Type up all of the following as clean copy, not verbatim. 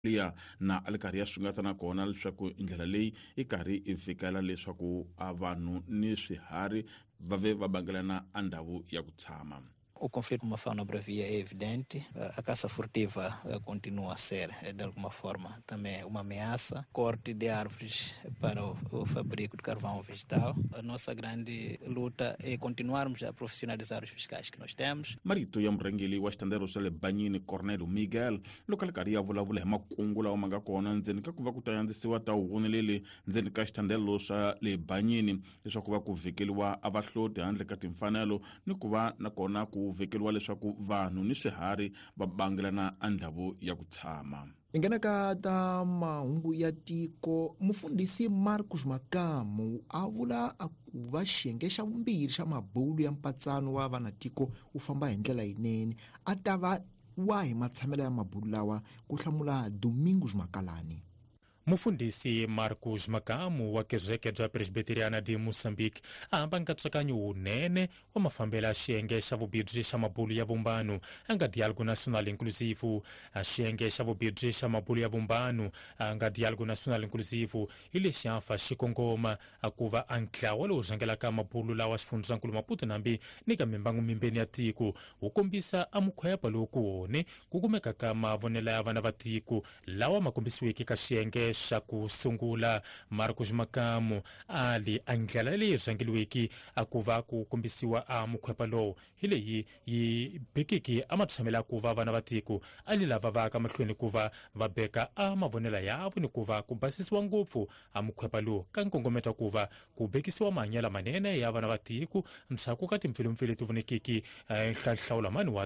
liya na alikari ya swingatana kona leswaku indlela leyi i karhi i fikela leswaku vanhu ni swiharhi vave va bangelana a ndhawu ya ku tshama. O conflito com uma fauna bravia é evidente. A caça furtiva continua a ser, de alguma forma, também uma ameaça. Corte de árvores para o fabrico de carvão vegetal. A nossa grande luta é continuarmos a profissionalizar os fiscais que nós temos. Marito ya murhangeli wa xitandero xa le Banyini Cornélio Miguel loko alikari ya vulavula hi makungu lawa ma nga kona ndzeni ka ku va ku ta yandzisiwa tahuneleli ndzeni ka xitandelo xa le Banyini leswaku va ku vhikeliwa a vahloti handle ka timfanelo ni ku va na kona ku vekeliwa leswaku vanhu ni swiharhi va bangelana a ndhawu ya ku tshama. Engenaka ta mahungu ya tiko, mufundhisi Marcos Makamu a vula ku va xiyenge xa vumbirhi xa mabulu ya mpatsano wa vanatiko wu famba hi ndlela yinene a ta va wa hi matshamelo ya mabulu lawa, ku hlamula Domingos Makalani. Mufundhisi Marcos Makamu wa kereke bya Presbiteriana de Moçambique amba nkatsakanyo wunene wa mafambelo ya xiyenge xa vubidyi xa mabulu ya vumbano anga diálogo nacional inclusivo. A xiyenge xa vubidyi xa mabulu ya vumbano anga diálogo nacional inclusivo hi lexi anfa xikongoma a ku va a ntlawa lowu rhangelaka mabulu lawa xifundzankulu Maputo nambi ni ka mimbangu mimbeni ya tiko wu kombisa a mukhwepa lowu ku wone ku kumeka ka mavonelo ya vana va tiko lawa ma kombisiweke ka xiyenge xa ku sungula. Marcos Makamu ali a ndlela leyi rhangeliweki a ku va ku kombisiwa a mukhwepa lowu hi leyi yi bekiki a matshamela ku va vana va tiko ali lava va ka mahlweni ku va va beka a mavonela yavo ni ku va ku basisiwa ngopfu a mukhwepa lowu ka nkongometa ku va ku bekisiwa mahanyelo manene ya vana va tiko ntshaku ka timpfilumpfilu ti vonekiki nhlawulamani wa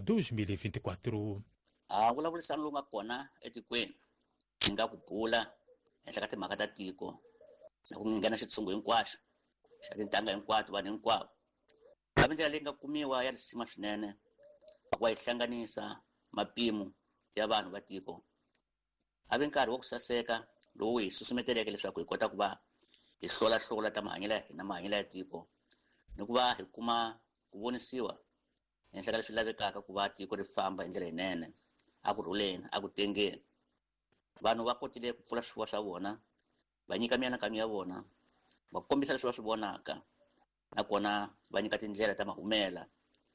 2024. Vulavurisano lowu nga kona etikweni ni nga ku bula ehenhla ka timhaka ta tiko na ku nghena xitshungu hinkwaxo xa tintangha hinkwato vanhu hinkwavo. Kambe ndlela leyi nga kumiwa ya risima swinene ku va yi hlanganisa mapimo ya vanhu va tiko. A ve nkarhi wa ku saseka lowu hi susumeteleke leswaku hi kota ku va hi hlolahlola ta mahanyelo ya hina, mahanyelo ya tiko, ni ku va hi kuma ku vonisiwa ehenhla ka leswi lavekaka ku va tiko ri famba hi ndlela yinene, a ku rhuleni, a ku tengeni. Vanhu va kotile ku pfula swifuwo swa vona, va nyika mianakanyo ya vona, va kombisa leswi va swi vonaka, nakona va nyika tindlela ta mahumela.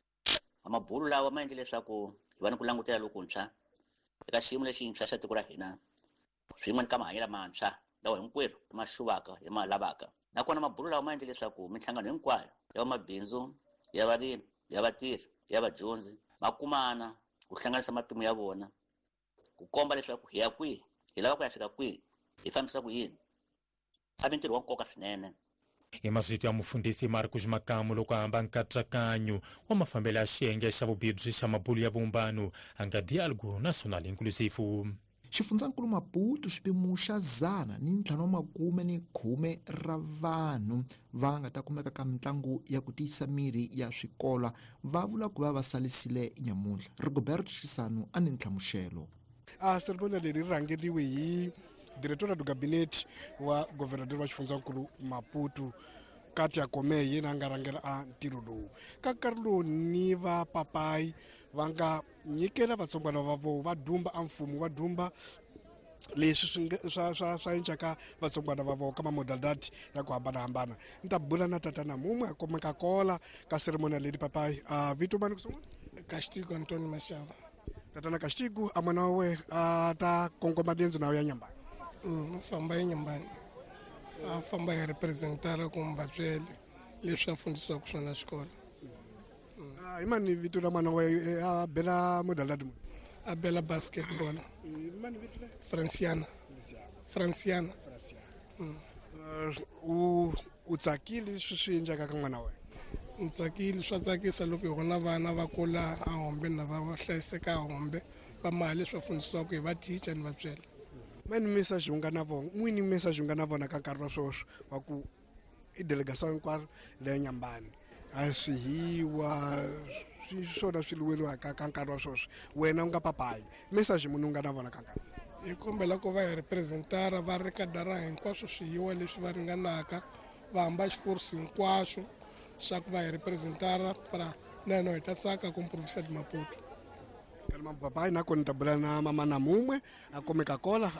Mabulu lawa ma endle leswaku hi va ni ku langutela lokuntshwa eka xiyimo lexintshwa xa tiko ra hina, swin'wana ka mahanyelo mantshwa lawa hinkwerhu hi ma xuvaka hi ma lavaka. Nakona mabulu lawa ma endle leswaku minhlangano hinkwayo ya vamabindzu, ya varimi, ya vatirhi, ya vadyondzi ma kumana ku hlanganisa matimu ya vona, ku komba leswaku hi ya kwihi, hi lava ku ya fika kwihi, hi fambisa ku yini. A ve ntirho wa nkoka swinene. Hi mazito ya mufundhisi Marcos Makamu loko amba nkatsakanyo wa mafambelo ya xiyenge xa vubidyi xa mabulu ya vumbano anga diálogo nacional inclusivo. Xifundzankulu Maputo swipimo xa 150 ra vanhu va nga ta kumeka ka mitlangu ya ku tiyisa miri ya swikola va vula ku va salisile nyamuntlha. Rigoberto Xisanu a ni nhlamuxelo. Seremoni leyi rhangeriwe hi diretora do gabinete wa governador wa xifundzankulu Maputo Katia Kome, yena a nga rhangela a ntirho lowu. Ka nkarhi lowu ni va papai va nga nyikela vatsongwana va vo va dumba a mfumo, va dumba leswi swa endlaka vatsongwana va vo ka mamodalidade ya ku hambanahambana. Ni ta bula na tatana mumwe a komeka kola ka seremoni leyi papai. Vito mani ku sungula? Castigo Antônio Machado. Tatana Castigo, a mwana wa we a ta kongoma dendzo nawu ya Nyambani. Famba ya Nyambani a famba ya representara como vatswele leswi a fundisiwaka swona xikola. Hi mani vito la mwana wa a bela modalidade muni? A bela basketball. Mani vito la? Franciana. U tsakile leswi swi endlaka ka n'wana wa wena? Ni tsakile, swa tsakisa loko hi vona vana va kula a Hombe na va hlayiseka a Hombe va maha leswi va fundisiwaka hi vaticha ni vatswele. Mani message unga na vona, n'wini message unga na vona ka nkarhi wa sweswo wa ku i delegation hinkwaro leya Nyambani a swihiwa swona swi luweliwa ka nkarhi wa sweswo, wena u nga papai message muni unga na vona ka nkarhi? Hi kombela ku va hi representara va rikadara hinkwaswo swihiwa leswi va ringanaka, va hamba xifurisi hinkwaswo xa ku va hi representara para neno hi ta tsaka ku mprovisa di Maputo. Papai na konta bula na mama na mumwe akome kakola